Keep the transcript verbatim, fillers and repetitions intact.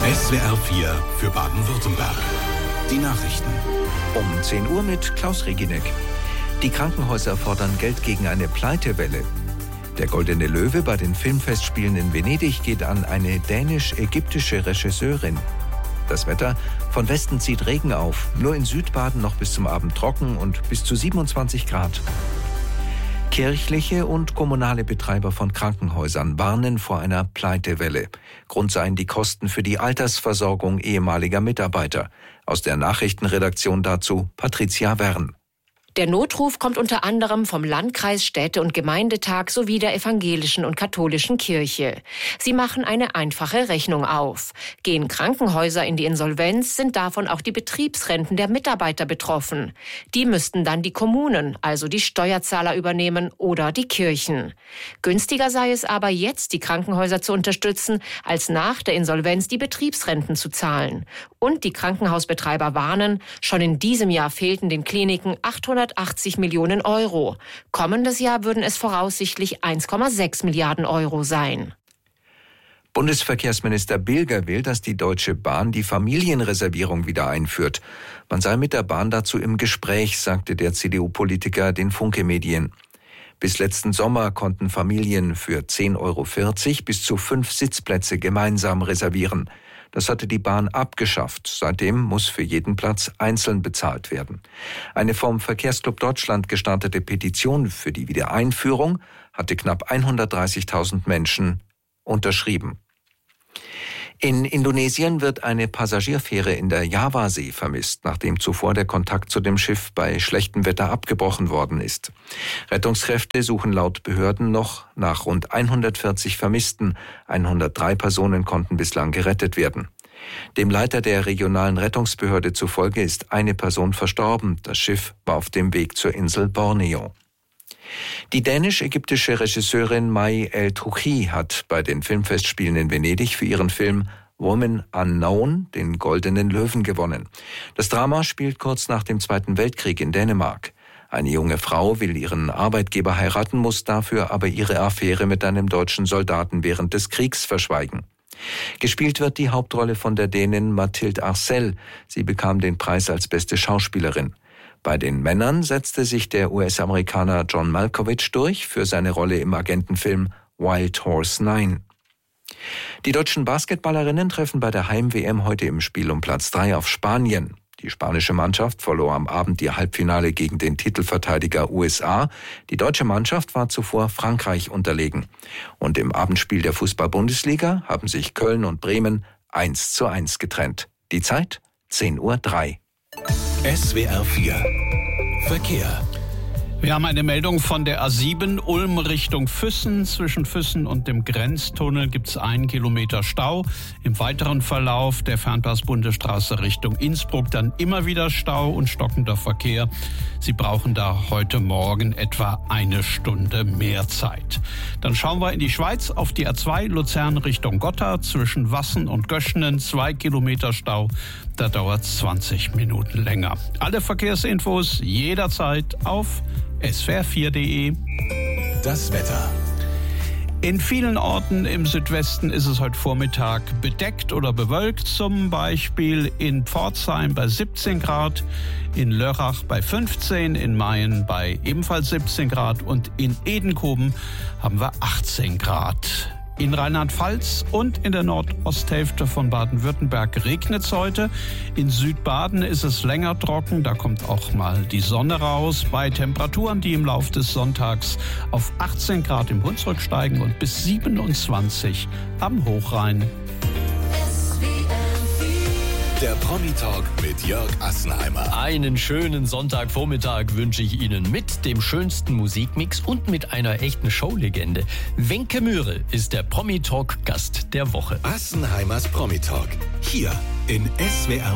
S W R vier für Baden-Württemberg. Die Nachrichten. Um zehn Uhr mit Klaus Reginek. Die Krankenhäuser fordern Geld gegen eine Pleitewelle. Der Goldene Löwe bei den Filmfestspielen in Venedig geht an eine dänisch-ägyptische Regisseurin. Das Wetter: von Westen zieht Regen auf. Nur in Südbaden noch bis zum Abend trocken und bis zu siebenundzwanzig Grad. Kirchliche und kommunale Betreiber von Krankenhäusern warnen vor einer Pleitewelle. Grund seien die Kosten für die Altersversorgung ehemaliger Mitarbeiter. Aus der Nachrichtenredaktion dazu Patricia Wern. Der Notruf kommt unter anderem vom Landkreis, Städte- und Gemeindetag sowie der evangelischen und katholischen Kirche. Sie machen eine einfache Rechnung auf. Gehen Krankenhäuser in die Insolvenz, sind davon auch die Betriebsrenten der Mitarbeiter betroffen. Die müssten dann die Kommunen, also die Steuerzahler, übernehmen oder die Kirchen. Günstiger sei es aber jetzt, die Krankenhäuser zu unterstützen, als nach der Insolvenz die Betriebsrenten zu zahlen. Und die Krankenhausbetreiber warnen, schon in diesem Jahr fehlten den Kliniken achthundertachtzig Millionen Euro. Kommendes Jahr würden es voraussichtlich eins Komma sechs Milliarden Euro sein. Bundesverkehrsminister Bilger will, dass die Deutsche Bahn die Familienreservierung wieder einführt. Man sei mit der Bahn dazu im Gespräch, sagte der C D U-Politiker den Funke-Medien. Bis letzten Sommer konnten Familien für zehn Euro vierzig bis zu fünf Sitzplätze gemeinsam reservieren. Das hatte die Bahn abgeschafft. Seitdem muss für jeden Platz einzeln bezahlt werden. Eine vom Verkehrsclub Deutschland gestartete Petition für die Wiedereinführung hatte knapp hundertdreißigtausend Menschen unterschrieben. In Indonesien wird eine Passagierfähre in der Javasee vermisst, nachdem zuvor der Kontakt zu dem Schiff bei schlechtem Wetter abgebrochen worden ist. Rettungskräfte suchen laut Behörden noch nach rund hundertvierzig Vermissten. hundertdrei Personen konnten bislang gerettet werden. Dem Leiter der regionalen Rettungsbehörde zufolge ist eine Person verstorben. Das Schiff war auf dem Weg zur Insel Borneo. Die dänisch-ägyptische Regisseurin May El-Trouhi hat bei den Filmfestspielen in Venedig für ihren Film Woman Unknown den Goldenen Löwen gewonnen. Das Drama spielt kurz nach dem Zweiten Weltkrieg in Dänemark. Eine junge Frau will ihren Arbeitgeber heiraten, muss dafür aber ihre Affäre mit einem deutschen Soldaten während des Kriegs verschweigen. Gespielt wird die Hauptrolle von der Dänin Mathilde Arcel. Sie bekam den Preis als beste Schauspielerin. Bei den Männern setzte sich der U S-Amerikaner John Malkovich durch für seine Rolle im Agentenfilm Wild Horse neun. Die deutschen Basketballerinnen treffen bei der Heim-W M heute im Spiel um Platz drei auf Spanien. Die spanische Mannschaft verlor am Abend ihr Halbfinale gegen den Titelverteidiger U S A. Die deutsche Mannschaft war zuvor Frankreich unterlegen. Und im Abendspiel der Fußball-Bundesliga haben sich Köln und Bremen eins zu eins getrennt. Die Zeit zehn Uhr drei. S W R vier Verkehr. Wir haben eine Meldung von der A sieben Ulm Richtung Füssen. Zwischen Füssen und dem Grenztunnel gibt es einen Kilometer Stau. Im weiteren Verlauf der Fernpass-Bundesstraße Richtung Innsbruck dann immer wieder Stau und stockender Verkehr. Sie brauchen da heute Morgen etwa eine Stunde mehr Zeit. Dann schauen wir in die Schweiz auf die A zwei Luzern Richtung Gotha. Zwischen Wassen und Göschenen zwei Kilometer Stau. Da dauert es zwanzig Minuten länger. Alle Verkehrsinfos jederzeit auf S W R vier punkt de. Das Wetter. In vielen Orten im Südwesten ist es heute Vormittag bedeckt oder bewölkt. Zum Beispiel in Pforzheim bei siebzehn Grad, in Lörrach bei fünfzehn, in Mayen bei ebenfalls siebzehn Grad und in Edenkoben haben wir achtzehn Grad. In Rheinland-Pfalz und in der Nordosthälfte von Baden-Württemberg regnet es heute. In Südbaden ist es länger trocken, da kommt auch mal die Sonne raus. Bei Temperaturen, die im Laufe des Sonntags auf achtzehn Grad im Hunsrück steigen und bis siebenundzwanzig am Hochrhein. Der Promi-Talk mit Jörg Assenheimer. Einen schönen Sonntagvormittag wünsche ich Ihnen mit dem schönsten Musikmix und mit einer echten Showlegende. Wenke Mühre ist der Promi-Talk-Gast der Woche. Assenheimers Promi-Talk. Hier in S W R